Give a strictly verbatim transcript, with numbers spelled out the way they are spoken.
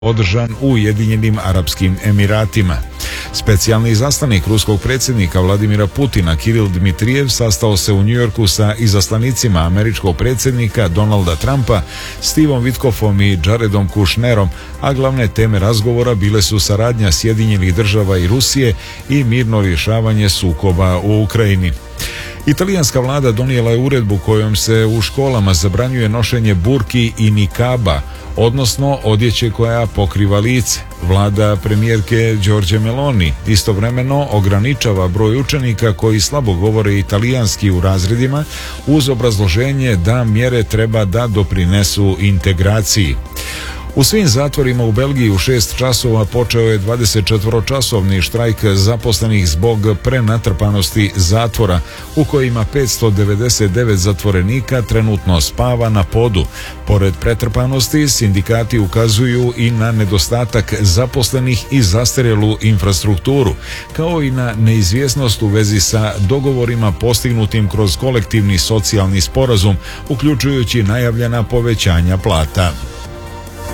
održan u Ujedinjenim Arapskim Emiratima. Specijalni izaslanik ruskog predsjednika Vladimira Putina Kiril Dmitrijev sastao se u Njujorku sa izaslanicima američkog predsjednika Donalda Trumpa, Stevom Witkoffom i Jaredom Kushnerom, a glavne teme razgovora bile su saradnja Sjedinjenih Država i Rusije i mirno rješavanje sukoba u Ukrajini. Italijanska vlada donijela je uredbu kojom se u školama zabranjuje nošenje burki i nikaba, odnosno odjeće koja pokriva lice. Vlada premijerke Giorgie Meloni istovremeno ograničava broj učenika koji slabo govore italijanski u razredima uz obrazloženje da mjere treba da doprinesu integraciji. U svim zatvorima u Belgiji u šest časova počeo je dvadesetčetvoročasovni štrajk zaposlenih zbog prenatrpanosti zatvora, u kojima petsto devedeset devet zatvorenika trenutno spava na podu. Pored pretrpanosti, sindikati ukazuju i na nedostatak zaposlenih i zastarjelu infrastrukturu, kao i na neizvjesnost u vezi sa dogovorima postignutim kroz kolektivni socijalni sporazum, uključujući najavljena povećanja plata.